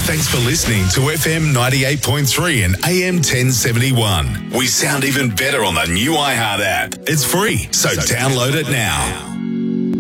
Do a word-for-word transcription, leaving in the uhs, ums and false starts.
Thanks for listening to F M ninety-eight point three and A M ten seventy-one. We sound even better on the new iHeart app. It's free, so download it now.